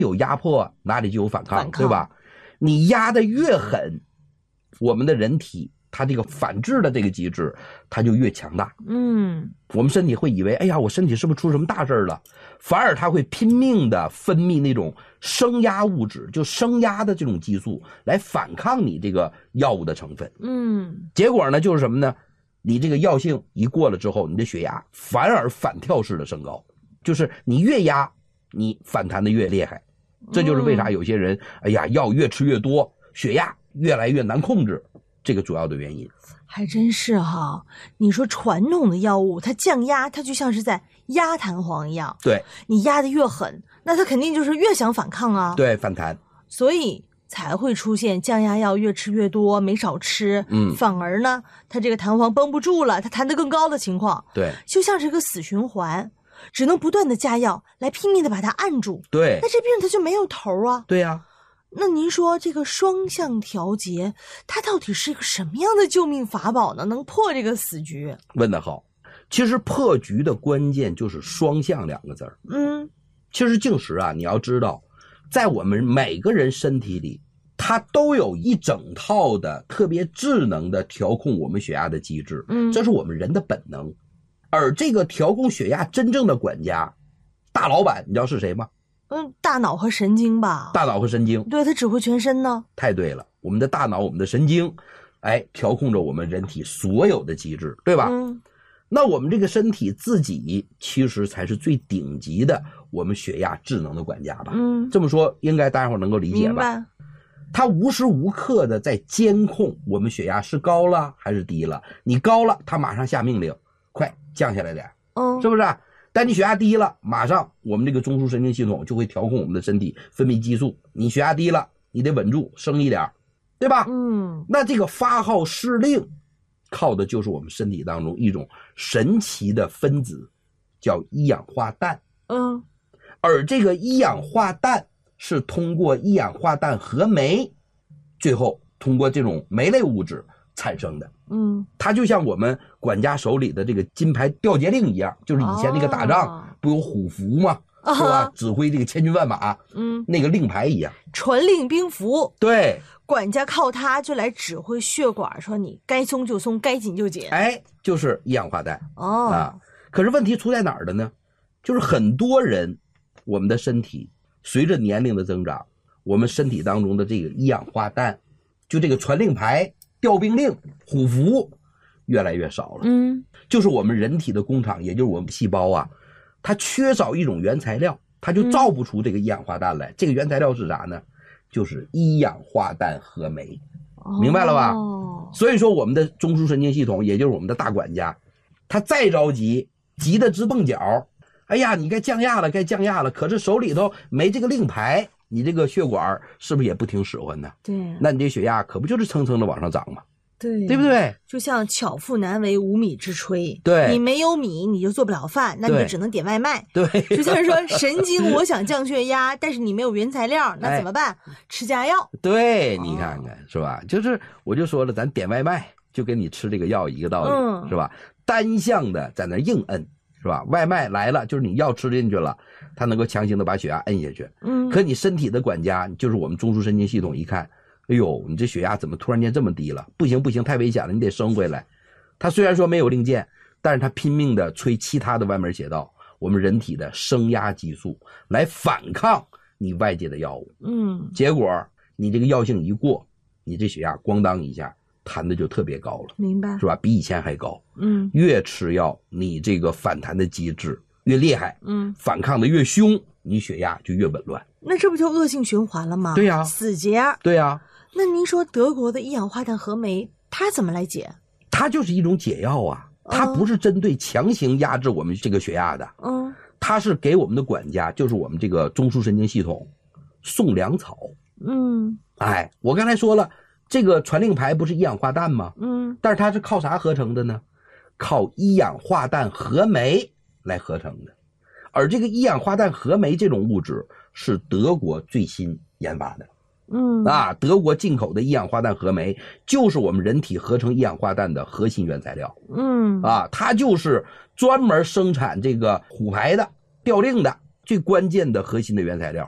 有压迫哪里就有反抗，对吧？你压得越狠，我们的人体它这个反制的这个机制它就越强大。我们身体会以为，哎呀，我身体是不是出什么大事了？反而它会拼命的分泌那种升压物质，就升压的这种激素来反抗你这个药物的成分。结果呢就是什么呢？你这个药性一过了之后，你的血压反而反跳式的升高，就是你越压你反弹的越厉害。这就是为啥有些人哎呀药越吃越多，血压越来越难控制，这个主要的原因。 还真是哈，你说传统的药物它降压，它就像是在压弹簧一样， 对，你压得越狠，那它肯定就是越想反抗啊， 对，反弹， 所以才会出现降压药越吃越多，没少吃，反而呢它这个弹簧绷不住了，它弹得更高的情况， 对， 就像是个死循环，只能不断的加药来拼命的把它按住， 对， 那这病它就没有头啊。 对呀。 那您说这个双向调节，它到底是一个什么样的救命法宝呢？能破这个死局？ 问得好，其实破局的关键就是双向两个字儿。其实静时啊，你要知道，在我们每个人身体里，它都有一整套的特别智能的调控我们血压的机制。这是我们人的本能。而这个调控血压真正的管家，大老板，你知道是谁吗？ 大脑和神经吧。 大脑和神经， 对，它指挥全身呢。 太对了，我们的大脑，我们的神经，哎，调控着我们人体所有的机制，对吧？那我们这个身体自己其实才是最顶级的我们血压智能的管家吧？这么说应该大家伙能够理解吧？明白。它无时无刻的在监控我们血压是高了还是低了，你高了，它马上下命令，快降下来点，是不是？但你血压低了，马上我们这个中枢神经系统就会调控我们的身体分泌激素。你血压低了，你得稳住，升一点，对吧？那这个发号施令，靠的就是我们身体当中一种神奇的分子，叫一氧化氮。而这个一氧化氮是通过一氧化氮和酶，最后通过这种酶类物质产生的。它就像我们管家手里的这个金牌调节令一样，就是以前那个打仗不有虎符吗？是吧？指挥这个千军万马，那个令牌一样， 传令兵符。 对， 管家靠它就来指挥血管，说你该松就松，该紧就紧。 哎，就是一氧化氮。可是问题出在哪儿的呢？就是很多人，我们的身体随着年龄的增长，我们身体当中的这个一氧化氮，就这个传令牌、调兵令、虎符越来越少了。就是我们人体的工厂，也就是我们细胞啊，它缺少一种原材料，它就造不出这个一氧化氮来。这个原材料是啥呢？就是一氧化氮和酶。明白了吧？所以说我们的中枢神经系统，也就是我们的大管家，他再着急，急得直蹦脚。哎呀，你该降压了，该降压了，可是手里头没这个令牌，你这个血管是不是也不听使唤呢？ 对， 那你这血压可不就是蹭蹭的往上涨吗？ 对， 对不对？ 就像巧妇难为无米之炊， 对， 你没有米你就做不了饭，那你就只能点外卖。 对， 就像是说神经我想降血压，但是你没有原材料，那怎么办？吃假药。 对，你看看是吧？就是我就说了，咱点外卖就跟你吃这个药一个道理，是吧？单向的在那硬摁，是吧？外卖来了，就是你药吃进去了，它能够强行的把血压摁下去。可你身体的管家，就是我们中枢神经系统一看，哎呦，你这血压怎么突然间这么低了？不行不行，太危险了，你得升回来。他虽然说没有令箭，但是他拼命的催其他的歪门邪道，我们人体的升压激素来反抗你外界的药物。结果你这个药性一过，你这血压咣当一下弹的就特别高了， 明白是吧？比以前还高。越吃药，你这个反弹的机制越厉害，反抗的越凶，你血压就越紊乱。 那这不就恶性循环了吗？ 对呀， 死结。 对呀。 那您说德国的一氧化氮和酶，它怎么来解？ 它就是一种解药啊，它不是针对强行压制我们这个血压的，它是给我们的管家，就是我们这个中枢神经系统送粮草。哎，我刚才说了，这个传令牌不是一氧化氮吗？但是它是靠啥合成的呢？靠一氧化氮和酶来合成的。而这个一氧化氮和酶这种物质是德国最新研发的。德国进口的一氧化氮和酶就是我们人体合成一氧化氮的核心原材料。它就是专门生产这个虎牌的调令的最关键的核心的原材料。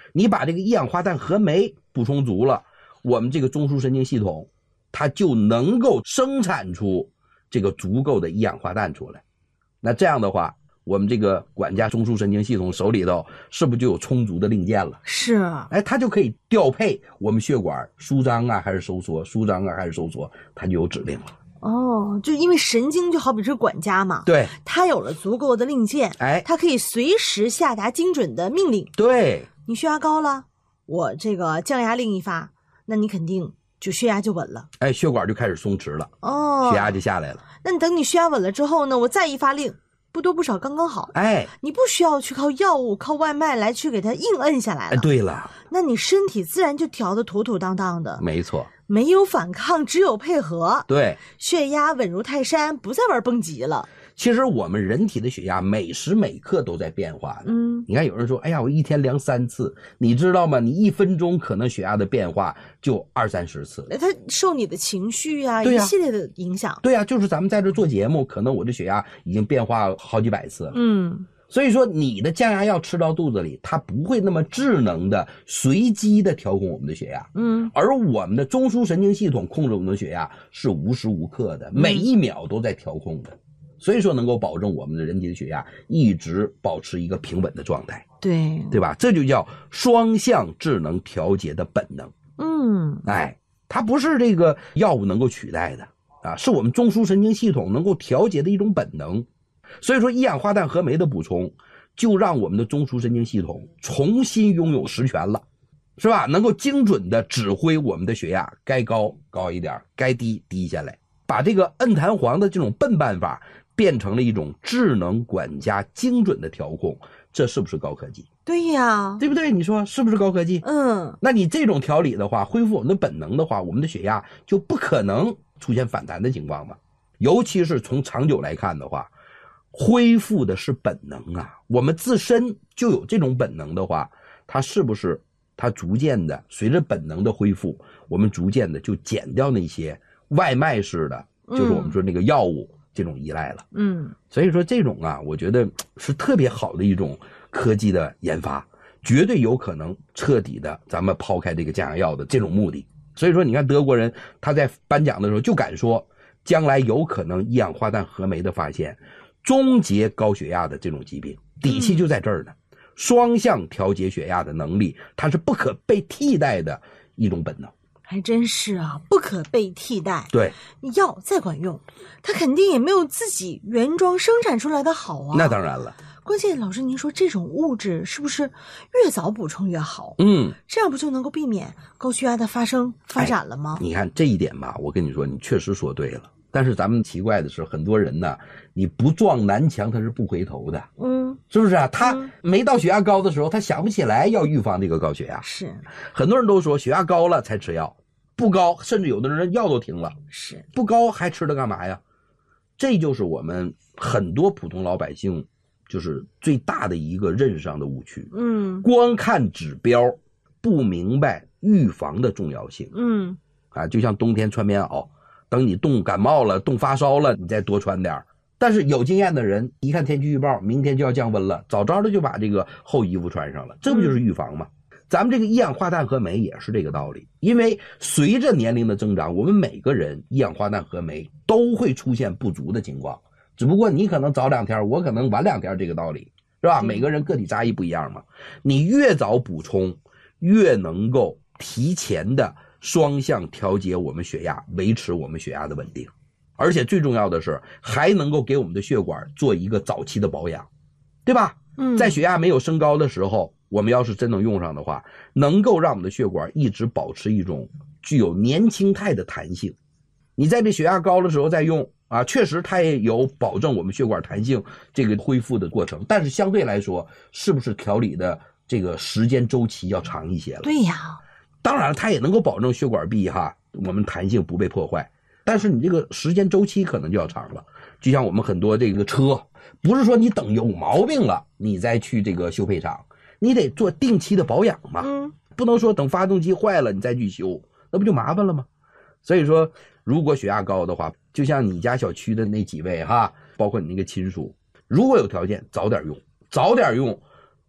你把这个一氧化碳和酶补充足了，我们这个中枢神经系统它就能够生产出这个足够的一氧化氮出来。那这样的话，我们这个管家中枢神经系统手里头是不是就有充足的零件了？ 是， 它就可以调配我们血管舒张啊还是收缩，舒张啊还是收缩，它就有指令了。 哦，就因为神经就好比是管家嘛， 对， 它有了足够的令箭，它可以随时下达精准的命令。 对， 你血压高了，我这个降压令一发，那你肯定就血压就稳了， 血管就开始松弛了， 哦， 血压就下来了。 那你等你血压稳了之后呢，我再一发令，不多不少刚刚好。你不需要去靠药物靠外卖来去给它硬摁下来了。 对了， 那你身体自然就调得妥妥当当的。 没错， 没有反抗，只有配合。 对， 血压稳如泰山，不再玩蹦极了。 其实我们人体的血压每时每刻都在变化的。你看有人说，哎呀，我一天量3次，你知道吗？你1分钟可能血压的变化就20-30次。 它受你的情绪啊， 一系列的影响。 对啊，就是咱们在这做节目，可能我的血压已经变化好几百次了。所以说你的降压药吃到肚子里，它不会那么智能的随机的调控我们的血压。而我们的中枢神经系统控制我们的血压是无时无刻的，每一秒都在调控的。所以说能够保证我们的人体的血压一直保持一个平稳的状态。对吧？这就叫双向智能调节的本能。它不是这个药物能够取代的啊，是我们中枢神经系统能够调节的一种本能。所以说一氧化碳和酶的补充就让我们的中枢神经系统重新拥有实权了，是吧？能够精准的指挥我们的血压，该高高一点，该低低下来，把这个摁弹簧的这种笨办法变成了一种智能管家精准的调控，这是不是高科技？ 对呀， 对不对？你说是不是高科技？那你这种调理的话，恢复我们的本能的话，我们的血压就不可能出现反弹的情况嘛。尤其是从长久来看的话，恢复的是本能啊，我们自身就有这种本能的话，它是不是它逐渐的随着本能的恢复，我们逐渐的就减掉那些外卖式的，就是我们说那个药物这种依赖了。所以说这种啊，我觉得是特别好的一种科技的研发，绝对有可能彻底的咱们抛开这个降压药的这种目的。所以说你看德国人他在颁奖的时候就敢说，将来有可能一氧化碳和酶的发现终结高血压的这种疾病，底气就在这儿呢。双向调节血压的能力，它是不可被替代的一种本能。 还真是啊，不可被替代。 对， 药再管用，它肯定也没有自己原装生产出来的好啊。 那当然了。 关键老师您说这种物质是不是越早补充越好？这样不就能够避免高血压的发展了吗？ 你看这一点吧，我跟你说，你确实说对了。但是咱们奇怪的是，很多人呢，你不撞南墙他是不回头的。是不是啊？他没到血压高的时候，他想不起来要预防这个高血压。 是， 很多人都说血压高了才吃药，不高甚至有的人药都停了。 是， 不高还吃它干嘛呀？这就是我们很多普通老百姓就是最大的一个认识上的误区。光看指标，不明白预防的重要性。就像冬天穿棉袄，等你冻感冒了、冻发烧了，你再多穿点。但是有经验的人一看天气预报，明天就要降温了，早早的就把这个厚衣服穿上了，这不就是预防吗？咱们这个一氧化碳和酶也是这个道理，因为随着年龄的增长，我们每个人一氧化碳和酶都会出现不足的情况，只不过你可能早2天，我可能晚2天，这个道理是吧？每个人个体差异不一样嘛，你越早补充，越能够提前的双向调节我们血压，维持我们血压的稳定。而且最重要的是，还能够给我们的血管做一个早期的保养，对吧？在血压没有升高的时候，我们要是真能用上的话，能够让我们的血管一直保持一种具有年轻态的弹性。你在这血压高的时候再用啊，确实它也有保证我们血管弹性这个恢复的过程，但是相对来说，是不是调理的这个时间周期要长一些了？ 对呀， 当然它也能够保证血管壁我们弹性不被破坏。但是你这个时间周期可能就要长了，就像我们很多这个车，不是说你等有毛病了你再去这个修配厂，你得做定期的保养嘛，不能说等发动机坏了你再去修，那不就麻烦了吗？所以说，如果血压高的话，就像你家小区的那几位包括你那个亲属，如果有条件早点用，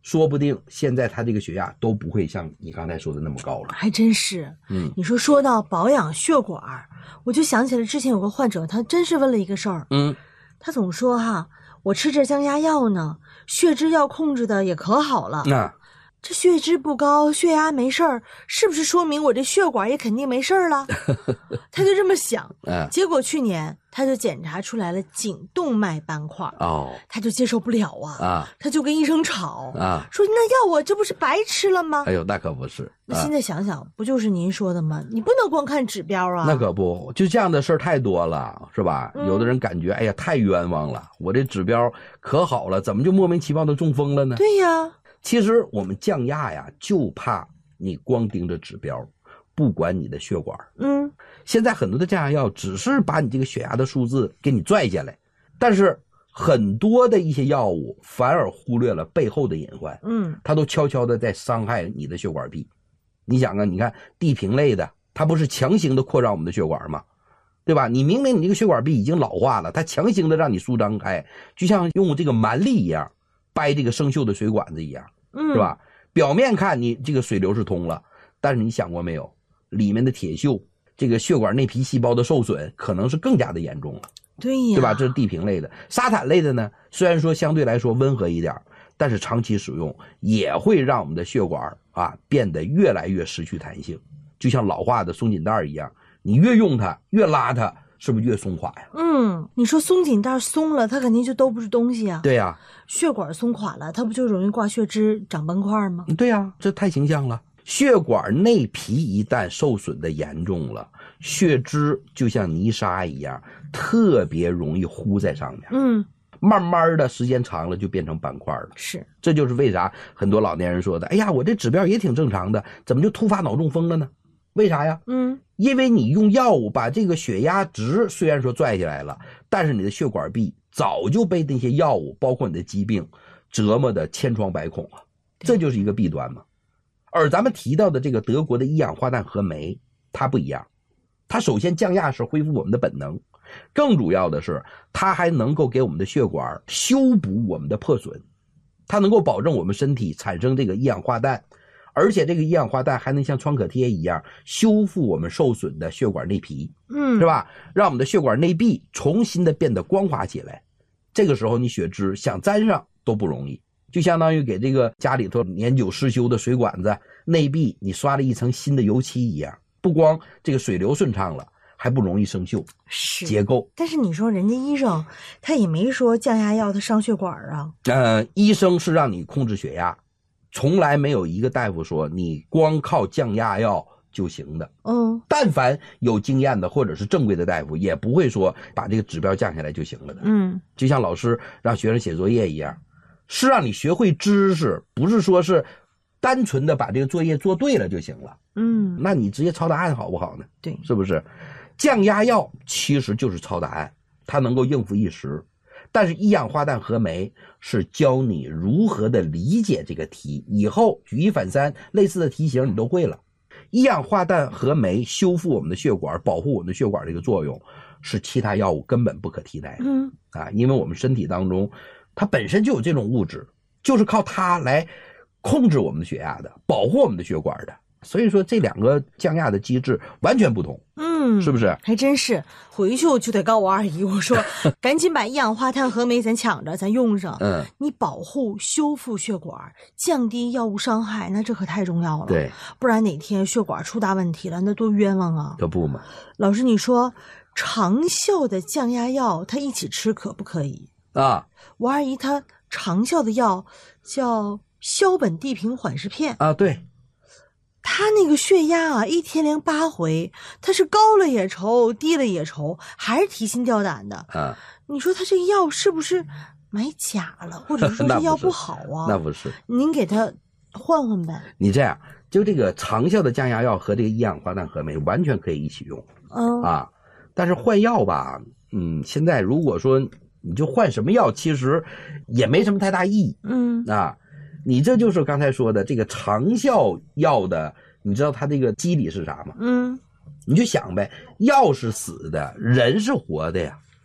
说不定现在他这个血压都不会像你刚才说的那么高了。 还真是。你说到保养血管，我就想起来之前有个患者，他真是问了一个事儿。他总说我吃这降压药呢，血脂要控制的也可好了。这血脂不高，血压没事儿，是不是说明我这血管也肯定没事儿了？他就这么想。结果去年他就检查出来了颈动脉斑块。他就接受不了他就跟医生吵说那药我这不是白吃了吗？ 哎呦，那可不是。 那现在想想，不就是您说的吗？你不能光看指标啊。 那可不，就这样的事儿太多了，是吧？有的人感觉哎呀太冤枉了，我这指标可好了，怎么就莫名其妙的中风了呢？ 对呀。 其实我们降压呀，就怕你光盯着指标，不管你的血管。现在很多的降压药只是把你这个血压的数字给你拽下来，但是很多的一些药物反而忽略了背后的隐患。它都悄悄的在伤害你的血管壁。你想你看地平类的，它不是强行的扩张我们的血管吗？对吧？你明明你这个血管壁已经老化了，它强行的让你舒张开，就像用这个蛮力一样掰这个生锈的水管子一样，是吧？表面看你这个水流是通了，但是你想过没有，里面的铁锈，这个血管内皮细胞的受损可能是更加的严重了。 对呀， 对吧？这是地平类的。沙坦类的呢，虽然说相对来说温和一点，但是长期使用也会让我们的血管变得越来越失去弹性，就像老化的松紧带一样，你越用它越拉它，是不是越松垮呀？ 你说松紧带松了，它肯定就都不是东西啊。 对呀， 血管松垮了，它不就容易挂血脂、长斑块吗？ 对呀，这太形象了。血管内皮一旦受损的严重了，血脂就像泥沙一样，特别容易糊在上面。慢慢的时间长了就变成斑块了。 是， 这就是为啥很多老年人说的，哎呀，我这指标也挺正常的，怎么就突发脑中风了呢？为啥呀？因为你用药物把这个血压值虽然说拽下来了，但是你的血管壁早就被那些药物包括你的疾病折磨的千疮百孔了，这就是一个弊端嘛。而咱们提到的这个德国的一氧化氮合酶，它不一样，它首先降压是恢复我们的本能，更主要的是它还能够给我们的血管修补我们的破损，它能够保证我们身体产生这个一氧化氮，而且这个一氧化氮还能像创可贴一样修复我们受损的血管内皮，是吧？让我们的血管内壁重新的变得光滑起来。这个时候你血脂想沾上都不容易，就相当于给这个家里头年久失修的水管子内壁你刷了一层新的油漆一样，不光这个水流顺畅了，还不容易生锈结构。 但是你说人家医生他也没说降压药它伤血管啊。 医生是让你控制血压，从来没有一个大夫说你光靠降压药就行的。但凡有经验的或者是正规的大夫也不会说把这个指标降下来就行了的。就像老师让学生写作业一样，是让你学会知识，不是说是单纯的把这个作业做对了就行了。那你直接抄答案好不好呢？ 对， 是不是？降压药其实就是抄答案，它能够应付一时，但是一氧化氮合酶是教你如何的理解这个题，以后举一反三类似的题型你都会了。一氧化氮合酶修复我们的血管，保护我们的血管这个作用是其他药物根本不可替代的。因为我们身体当中它本身就有这种物质，就是靠它来控制我们的血压的，保护我们的血管的。所以说这两个降压的机制完全不同。是不是？ 还真是，回去我就得告我二姨，我说赶紧把一氧化碳合酶咱抢着咱用上。你保护修复血管，降低药物伤害，那这可太重要了。 对， 不然哪天血管出大问题了，那多冤枉啊！ 可不嘛。 老师，你说长效的降压药它一起吃可不可以啊？ 我二姨她长效的药叫硝苯地平缓释片啊，对。 他那个血压一天连8回，他是高了也愁，低了也愁，还是提心吊胆的。你说他这个药是不是买假了，或者说这药不好啊？ 那不是， 您给他换换呗。 你这样，就这个长效的降压药和这个一氧化氮合酶完全可以一起用。但是换药吧，现在如果说你就换什么药，其实也没什么太大意义。你这就是刚才说的这个长效药的，你知道它这个机理是啥吗？你就想呗，药是死的，人是活的呀。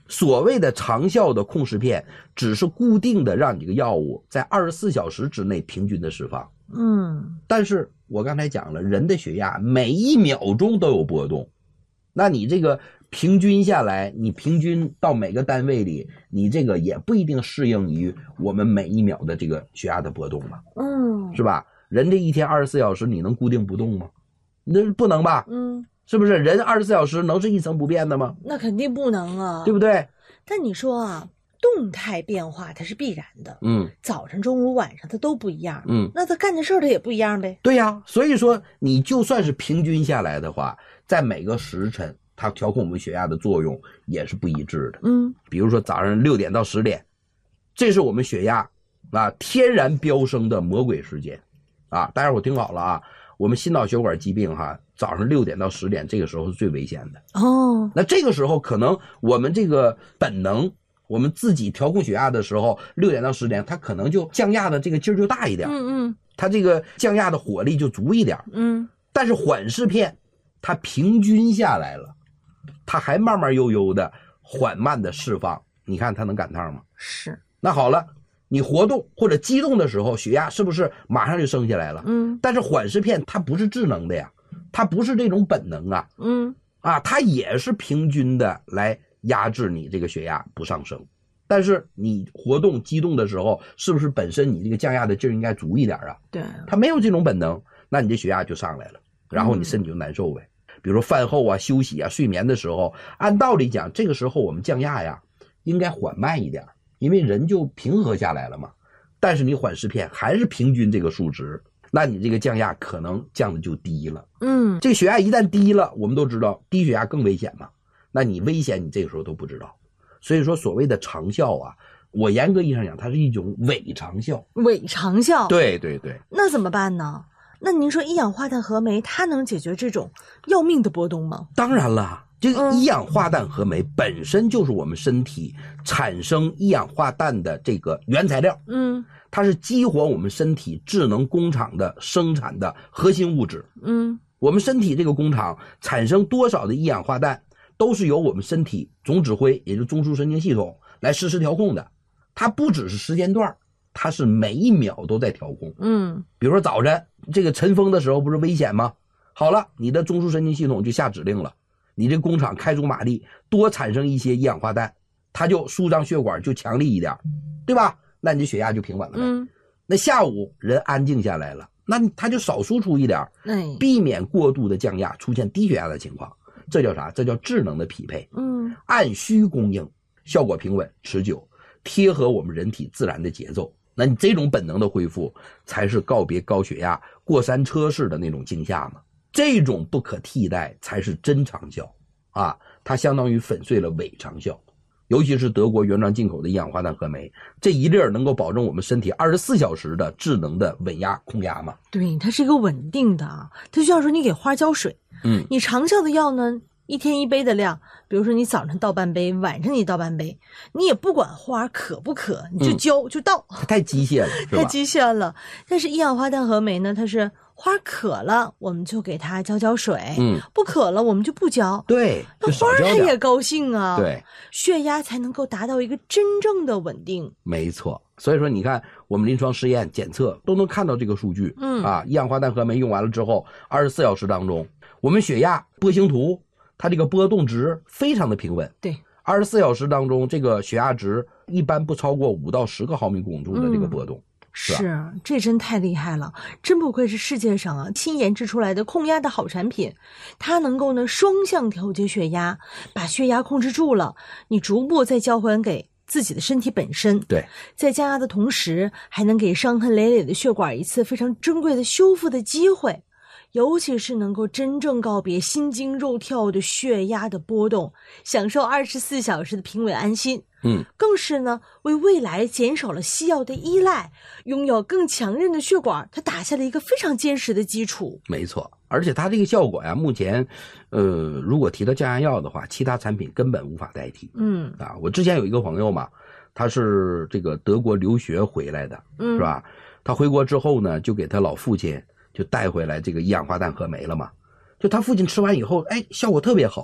所谓的长效的控制片，只是固定的让你这个药物在24小时之内平均的释放。但是我刚才讲了，人的血压每1秒钟都有波动，那你这个平均下来，你平均到每个单位里，你这个也不一定适应于我们每1秒的这个血压的波动嘛，是吧？人这一天24小时你能固定不动吗？那不能吧？是不是？人24小时能是一成不变的吗？ 那肯定不能啊， 对不对？ 但你说啊，动态变化它是必然的，早晨、中午、晚上它都不一样，那他干的事儿它也不一样呗。 对呀，所以说你就算是平均下来的话，在每个时辰，它调控我们血压的作用也是不一致的。比如说早上6点到10点，这是我们血压天然飙升的魔鬼时间大家伙听好了啊，我们心脑血管疾病早上6点到10点这个时候是最危险的。那这个时候可能我们这个本能，我们自己调控血压的时候，6点到10点，它可能就降压的这个劲儿就大一点，它这个降压的火力就足一点，但是缓释片它平均下来了，它还慢慢悠悠的缓慢的释放，你看它能赶趟吗？ 是。 那好了，你活动或者激动的时候，血压是不是马上就升下来了？但是缓释片它不是智能的呀，它不是这种本能它也是平均的来压制你这个血压不上升。但是你活动激动的时候，是不是本身你这个降压的劲儿应该足一点啊？ 对， 它没有这种本能，那你这血压就上来了，然后你身体就难受呗。比如说饭后休息睡眠的时候，按道理讲，这个时候我们降压呀应该缓慢一点，因为人就平和下来了嘛。但是你缓释片还是平均这个数值，那你这个降压可能降的就低了。这个血压一旦低了，我们都知道低血压更危险嘛，那你危险你这个时候都不知道。所以说所谓的长效我严格意义上讲它是一种伪长效。 伪长效？ 对对对。 那怎么办呢？那您说一氧化碳合酶它能解决这种要命的波动吗？ 当然了，这个一氧化氮合酶本身就是我们身体产生一氧化氮的这个原材料，它是激活我们身体智能工厂的生产的核心物质。我们身体这个工厂产生多少的一氧化氮，都是由我们身体总指挥，也就是中枢神经系统来实时调控的。它不只是时间段，它是每1秒都在调控。比如说早晨这个晨风的时候不是危险吗？好了，你的中枢神经系统就下指令了，你这工厂开足马力，多产生一些一氧化氮，它就舒张血管就强力一点，对吧？那你的血压就平稳了呗。那下午人安静下来了，那它就少输出一点，避免过度的降压，出现低血压的情况。这叫啥？这叫智能的匹配。按需供应，效果平稳持久，贴合我们人体自然的节奏。那你这种本能的恢复，才是告别高血压过山车式的那种惊吓嘛。这种不可替代才是真长效它相当于粉碎了伪长效。尤其是德国原装进口的一氧化碳合酶，这一粒能够保证我们身体24小时的智能的稳压控压嘛。 对，它是一个稳定的它就像说你给花浇水，你长效的药呢，1天1杯的量，比如说你早上倒半杯，晚上你倒半杯，你也不管花渴不渴，你就浇就倒。 它太机械了，是吧？ 太机械了。但是一氧化碳合酶呢，它是花渴了我们就给它浇水，不渴了我们就不浇。 对， 那花它也高兴啊。 对， 血压才能够达到一个真正的稳定。 没错。所以说你看我们临床试验检测都能看到这个数据。一氧化碳合酶用完了之后，24小时当中，我们血压波形图它这个波动值非常的平稳。 对 ，24小时当中这个血压值一般不超过5到10个毫米汞柱的这个波动。 是，这真太厉害了，真不愧是世界上新研制出来的控压的好产品。它能够呢双向调节血压，把血压控制住了，你逐步再交还给自己的身体本身。 对， 在降压的同时，还能给伤痕累累的血管一次非常珍贵的修复的机会。尤其是能够真正告别心惊肉跳的血压的波动，享受24小时的平稳安心。更是呢为未来减少了西药的依赖，拥有更强韧的血管，它打下了一个非常坚实的基础。 没错，而且它这个效果目前如果提到降压药的话，其他产品根本无法代替。我之前有一个朋友嘛，他是这个德国留学回来的，是吧？他回国之后呢，就给他老父亲就带回来这个一氧化碳合酶了嘛。就他父亲吃完以后，效果特别好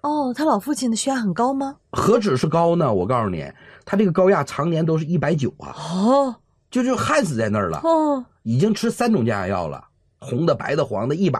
哦，他老父亲的血压很高吗？ 何止是高呢？我告诉你，他这个高压常年都是190啊。 哦， 就焊死在那儿了。 哦， 已经吃3种降压药了，红的、白的、黄的，1把